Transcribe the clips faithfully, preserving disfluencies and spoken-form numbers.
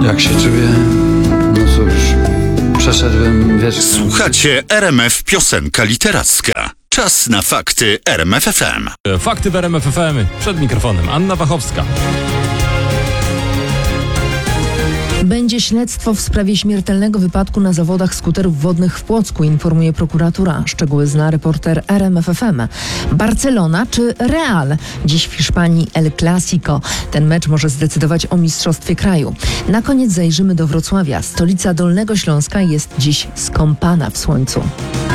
Jak się czuję? No cóż, przeszedłem wiesz... Słuchacie R M F Piosenka Literacka. Czas na fakty R M F F M. Fakty w R M F F M. Przed mikrofonem Anna Wachowska. Będzie śledztwo w sprawie śmiertelnego wypadku na zawodach skuterów wodnych w Płocku, informuje prokuratura. Szczegóły zna reporter R M F F M. Barcelona czy Real? Dziś w Hiszpanii El Clásico. Ten mecz może zdecydować o mistrzostwie kraju. Na koniec zajrzymy do Wrocławia. Stolica Dolnego Śląska jest dziś skąpana w słońcu.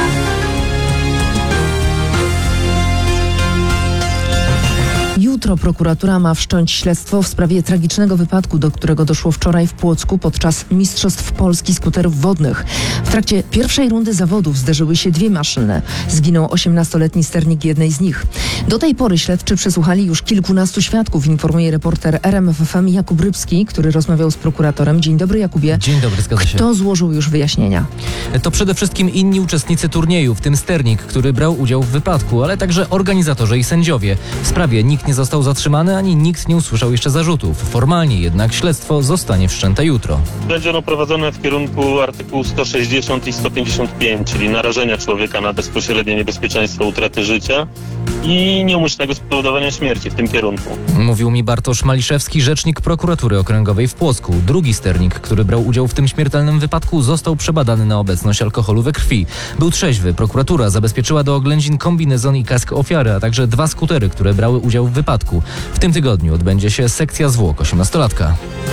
Jutro prokuratura ma wszcząć śledztwo w sprawie tragicznego wypadku, do którego doszło wczoraj w Płocku podczas Mistrzostw Polski skuterów wodnych. W trakcie pierwszej rundy zawodów zderzyły się dwie maszyny. Zginął osiemnastoletni sternik jednej z nich. Do tej pory śledczy przesłuchali już kilkunastu świadków, informuje reporter R M F F M Jakub Rybski, który rozmawiał z prokuratorem. Dzień dobry, Jakubie. Dzień dobry, zgadza się. Kto złożył już wyjaśnienia? To przede wszystkim inni uczestnicy turnieju, w tym sternik, który brał udział w wypadku, ale także organizatorzy i sędziowie. W sprawie nikt nie został zatrzymany, ani nikt nie usłyszał jeszcze zarzutów. Formalnie jednak śledztwo zostanie wszczęte jutro. Będzie ono prowadzone w kierunku artykułu sto sześćdziesiąt i sto pięćdziesiąt pięć, czyli narażenia człowieka na bezpośrednie niebezpieczeństwo utraty życia i nieumyślnego spowodowania śmierci w tym kierunku. Mówił mi Bartosz Maliszewski, rzecznik prokuratury okręgowej w Płocku. Drugi sternik, który brał udział w tym śmiertelnym wypadku, został przebadany na obecność alkoholu we krwi. Był trzeźwy. Prokuratura zabezpieczyła do oględzin kombinezon i kask ofiary, a także dwa skutery, które brały udział w wypadku. W tym tygodniu odbędzie się sekcja zwłok osiemnastolatka.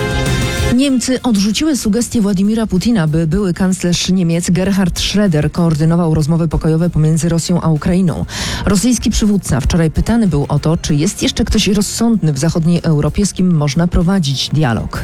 Niemcy odrzuciły sugestię Władimira Putina, by były kanclerz Niemiec Gerhard Schröder koordynował rozmowy pokojowe pomiędzy Rosją a Ukrainą. Rosyjski przywódca wczoraj pytany był o to, czy jest jeszcze ktoś rozsądny w zachodniej Europie, z kim można prowadzić dialog.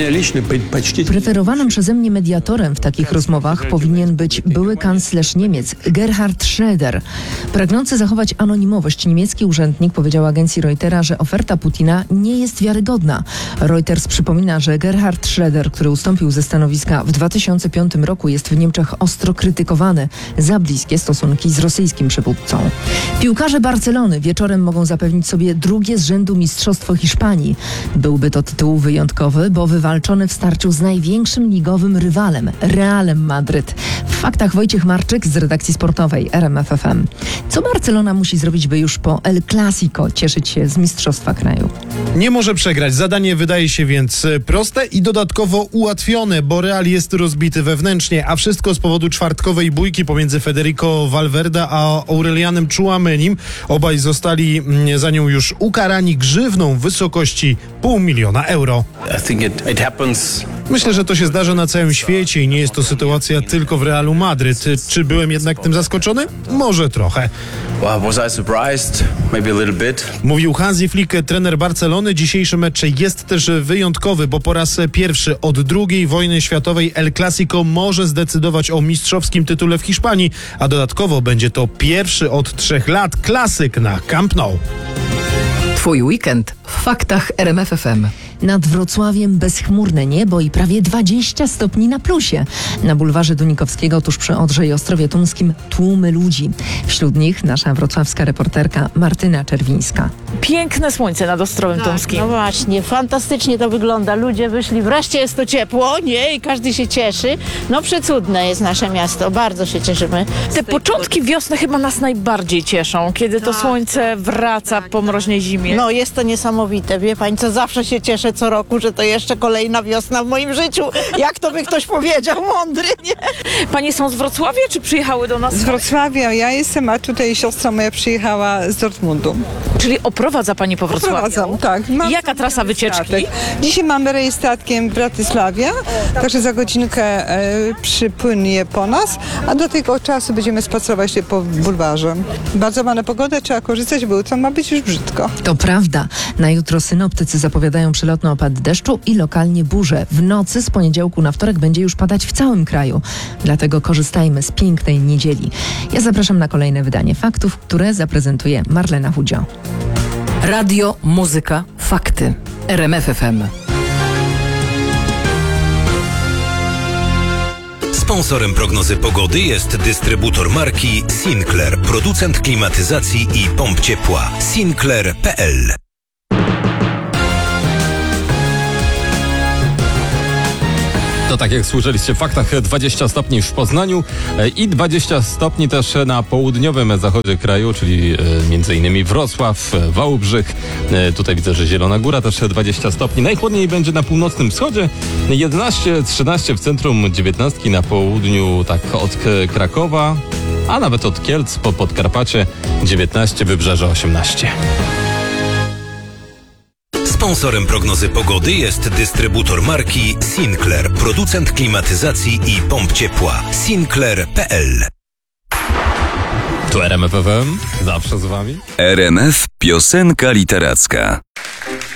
Preferowanym przeze mnie mediatorem w takich rozmowach powinien być były kanclerz Niemiec Gerhard Schröder. Pragnący zachować anonimowość niemiecki urzędnik powiedział agencji Reutera, że oferta Putina nie jest wiarygodna. Reuters przypomina, że Gerhard Schröder, który ustąpił ze stanowiska w dwa tysiące piątym roku, jest w Niemczech ostro krytykowany za bliskie stosunki z rosyjskim przywódcą. Piłkarze Barcelony wieczorem mogą zapewnić sobie drugie z rzędu mistrzostwo Hiszpanii. Byłby to tytuł wyjątkowy, bo wywalczony w starciu z największym ligowym rywalem, Realem Madryt. W faktach Wojciech Marczyk z redakcji sportowej R M F F M. Co Barcelona musi zrobić, by już po El Clásico cieszyć się z mistrzostwa kraju? Nie może przegrać. Zadanie wydaje się więc proste i dodatkowo ułatwione, bo Real jest rozbity wewnętrznie, a wszystko z powodu czwartkowej bójki pomiędzy Federico Valverde a Aurelianem Tchouaménim. Obaj zostali za nią już ukarani grzywną w wysokości pół miliona euro. I think it, it happens. Myślę, że to się zdarza na całym świecie i nie jest to sytuacja tylko w Realu Madryt. Czy byłem jednak tym zaskoczony? Może trochę. Well, was I surprised? Maybe a little bit. Mówił Hansi Flick, trener Barcelony. Dzisiejszy mecz jest też wyjątkowy, bo po raz pierwszy od drugiej wojny światowej El Clásico może zdecydować o mistrzowskim tytule w Hiszpanii, a dodatkowo będzie to pierwszy od trzech lat klasyk na Camp Nou. Twój weekend w faktach R M F F M. Nad Wrocławiem bezchmurne niebo i prawie dwadzieścia stopni na plusie. Na bulwarze Dunikowskiego tuż przy Odrze i Ostrowie Tumskim tłumy ludzi. Wśród nich nasza wrocławska reporterka Martyna Czerwińska. Piękne słońce nad Ostrowem tak, Tumskim. No właśnie, fantastycznie to wygląda. Ludzie wyszli, wreszcie jest to ciepło, nie? I każdy się cieszy. No przecudne jest nasze miasto, bardzo się cieszymy. Te początki wiosny chyba nas najbardziej cieszą, kiedy to Tak, słońce wraca tak, po mroźnej zimie. No jest to niesamowite, wie pani co, zawsze się cieszę co roku, że to jeszcze kolejna wiosna w moim życiu. Jak to by ktoś powiedział, mądry, nie? Panie są z Wrocławia, czy przyjechały do nas? Z Wrocławia ja jestem, a tutaj siostra moja przyjechała z Dortmundu. Czyli oprowadza pani po Wrocławiu? Oprowadzam, tak. Mam Jaka trasa wycieczki? statek. Dzisiaj mamy rejs statkiem Bratysławia, także za godzinkę e, przypłynie po nas, a do tego czasu będziemy spacerować się po bulwarze. Bardzo ładna pogoda, trzeba korzystać, bo jutro ma być już brzydko. To prawda. Na jutro synoptycy zapowiadają przelotny opad deszczu i lokalnie burze. W nocy z poniedziałku na wtorek będzie już padać w całym kraju. Dlatego korzystajmy z pięknej niedzieli. Ja zapraszam na kolejne wydanie faktów, które zaprezentuje Marlena Hudzio. Radio, muzyka, fakty. R M F F M. Sponsorem prognozy pogody jest dystrybutor marki Sinclair, producent klimatyzacji i pomp ciepła. Sinclair kropka p l To tak jak słyszeliście w faktach, dwadzieścia stopni w Poznaniu e, i dwadzieścia stopni też na południowym zachodzie kraju, czyli e, między innymi Wrocław, e, Wałbrzych. E, tutaj widzę, że Zielona Góra też dwadzieścia stopni. Najchłodniej będzie na północnym wschodzie, jedenaście trzynaście w centrum, dziewiętnaście na południu, tak od K- Krakowa, a nawet od Kielc po Podkarpacie, dziewiętnaście, Wybrzeże osiemnaście. Sponsorem prognozy pogody jest dystrybutor marki Sinclair, producent klimatyzacji i pomp ciepła. Sinclair kropka p l. Tu R M F F M, zawsze z wami. R M F Piosenka Literacka.